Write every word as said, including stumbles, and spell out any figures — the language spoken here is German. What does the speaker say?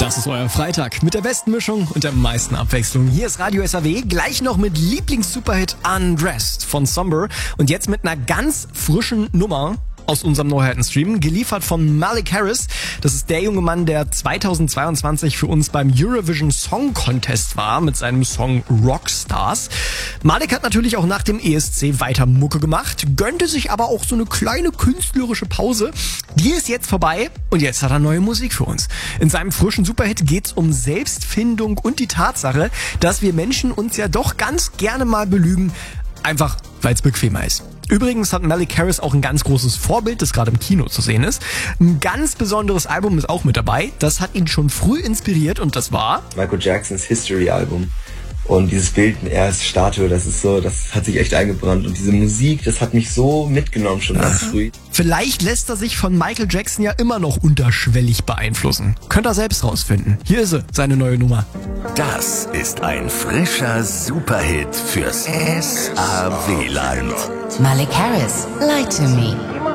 Das ist euer Freitag mit der besten Mischung und der meisten Abwechslung. Hier ist Radio S A W, gleich noch mit Lieblings-Superhit Undressed von Somber und jetzt mit einer ganz frischen Nummer aus unserem Neuheitenstream, geliefert von Malik Harris. Das ist der junge Mann, der zweitausendzweiundzwanzig für uns beim Eurovision Song Contest war mit seinem Song Rockstars. Malik hat natürlich auch nach dem E S C weiter Mucke gemacht, gönnte sich aber auch so eine kleine künstlerische Pause. Die ist jetzt vorbei und jetzt hat er neue Musik für uns. In seinem frischen Superhit geht's um Selbstfindung und die Tatsache, dass wir Menschen uns ja doch ganz gerne mal belügen, einfach weil es bequemer ist. Übrigens hat Malik Harris auch ein ganz großes Vorbild, das gerade im Kino zu sehen ist. Ein ganz besonderes Album ist auch mit dabei. Das hat ihn schon früh inspiriert und das war Michael Jacksons History-Album. Und dieses Bild, er als Statue, das ist so, das hat sich echt eingebrannt. Und diese Musik, das hat mich so mitgenommen schon ganz früh. Vielleicht lässt er sich von Michael Jackson ja immer noch unterschwellig beeinflussen. Könnt ihr selbst rausfinden. Hier ist sie, seine neue Nummer. Das ist ein frischer Superhit fürs S A W-Land. Malik Harris, Lie to Me.